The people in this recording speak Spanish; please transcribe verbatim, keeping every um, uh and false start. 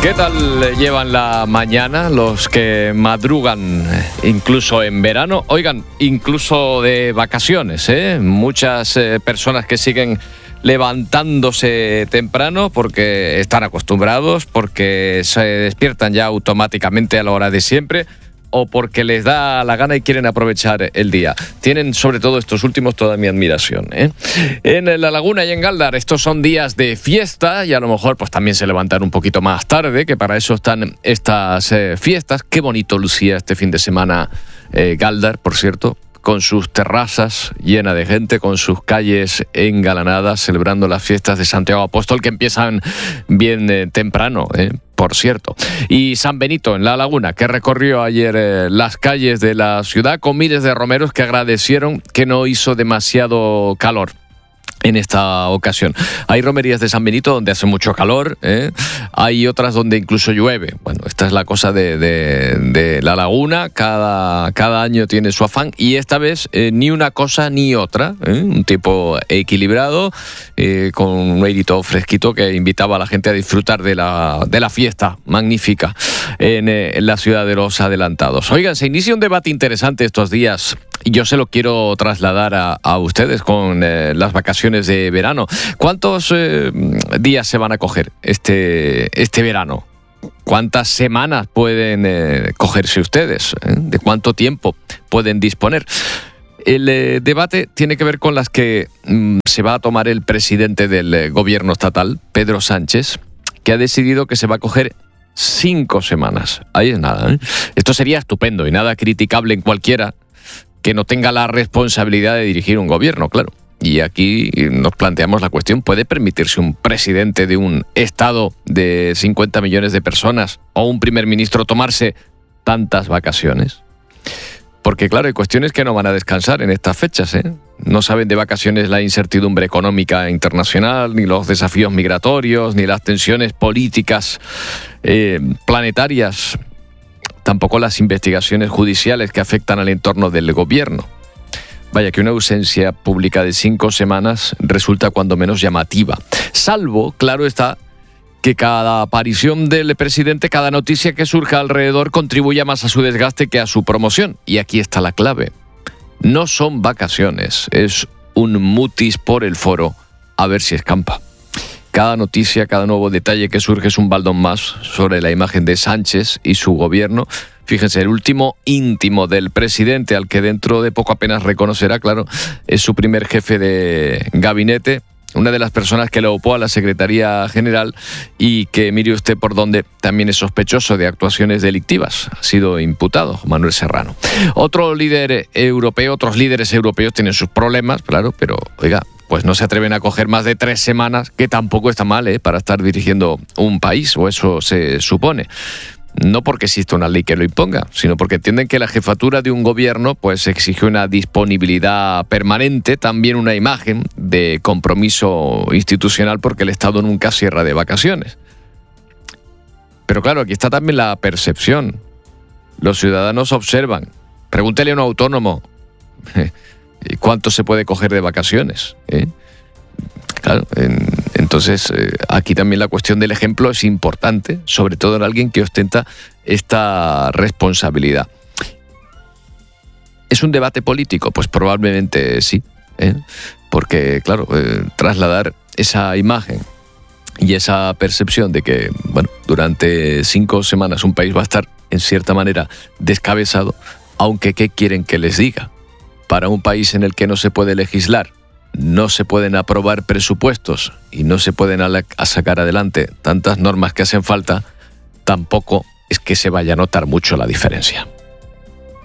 ¿Qué tal llevan la mañana los que madrugan incluso en verano? Oigan, incluso de vacaciones, ¿eh? Muchas eh, personas que siguen levantándose temprano porque están acostumbrados, porque se despiertan ya automáticamente a la hora de siempre o porque les da la gana y quieren aprovechar el día. Tienen sobre todo estos últimos toda mi admiración, ¿eh? En La Laguna y en Galdar estos son días de fiesta y a lo mejor pues también se levantan un poquito más tarde, que para eso están estas eh, fiestas. Qué bonito lucía este fin de semana eh, Galdar, por cierto, con sus terrazas llenas de gente, con sus calles engalanadas, celebrando las fiestas de Santiago Apóstol, que empiezan bien eh, temprano, eh, por cierto. Y San Benito, en La Laguna, que recorrió ayer eh, las calles de la ciudad con miles de romeros que agradecieron que no hizo demasiado calor en esta ocasión. Hay romerías de San Benito donde hace mucho calor, ¿eh? Hay otras donde incluso llueve. Bueno, esta es la cosa de, de, de La Laguna, cada, cada año tiene su afán y esta vez eh, ni una cosa ni otra, ¿eh? Un tipo equilibrado, eh, con un airito fresquito que invitaba a la gente a disfrutar de la, de la fiesta magnífica en, eh, en la ciudad de los adelantados. Oigan, se inicia un debate interesante estos días. Y yo se lo quiero trasladar a, a ustedes con eh, las vacaciones de verano. ¿Cuántos eh, días se van a coger este, este verano? ¿Cuántas semanas pueden eh, cogerse ustedes? ¿Eh? ¿De cuánto tiempo pueden disponer? El eh, debate tiene que ver con las que mm, se va a tomar el presidente del eh, gobierno estatal, Pedro Sánchez, que ha decidido que se va a coger cinco semanas. Ahí es nada, ¿eh? Esto sería estupendo y nada criticable en cualquiera que no tenga la responsabilidad de dirigir un gobierno, claro. Y aquí nos planteamos la cuestión, ¿puede permitirse un presidente de un estado de cincuenta millones de personas o un primer ministro tomarse tantas vacaciones? Porque claro, hay cuestiones que no van a descansar en estas fechas, ¿eh? No saben de vacaciones la incertidumbre económica internacional, ni los desafíos migratorios, ni las tensiones políticas eh, planetarias, tampoco las investigaciones judiciales que afectan al entorno del gobierno. Vaya que una ausencia pública de cinco semanas resulta cuando menos llamativa. Salvo, claro está, que cada aparición del presidente, cada noticia que surja alrededor contribuya más a su desgaste que a su promoción. Y aquí está la clave. No son vacaciones, es un mutis por el foro, a ver si escampa. Cada noticia, cada nuevo detalle que surge es un baldón más sobre la imagen de Sánchez y su gobierno. Fíjense, el último íntimo del presidente, al que dentro de poco apenas reconocerá, claro, es su primer jefe de gabinete, una de las personas que le opó a la Secretaría General y que, mire usted por dónde, también es sospechoso de actuaciones delictivas. Ha sido imputado, Manuel Serrano. Otro líder europeo, otros líderes europeos tienen sus problemas, claro, pero, oiga, pues no se atreven a coger más de tres semanas, que tampoco está mal, ¿eh?, para estar dirigiendo un país, o eso se supone. No porque exista una ley que lo imponga, sino porque entienden que la jefatura de un gobierno pues exige una disponibilidad permanente, también una imagen de compromiso institucional, porque el Estado nunca cierra de vacaciones. Pero claro, aquí está también la percepción. Los ciudadanos observan. Pregúntele a un autónomo ¿cuánto se puede coger de vacaciones? ¿Eh? Claro, en, entonces eh, aquí también la cuestión del ejemplo es importante, sobre todo en alguien que ostenta esta responsabilidad. ¿Es un debate político? Pues probablemente sí, ¿eh? Porque claro, eh, trasladar esa imagen y esa percepción de que, bueno, durante cinco semanas un país va a estar en cierta manera descabezado, aunque ¿qué quieren que les diga? Para un país en el que no se puede legislar, no se pueden aprobar presupuestos y no se pueden a sacar adelante tantas normas que hacen falta, tampoco es que se vaya a notar mucho la diferencia.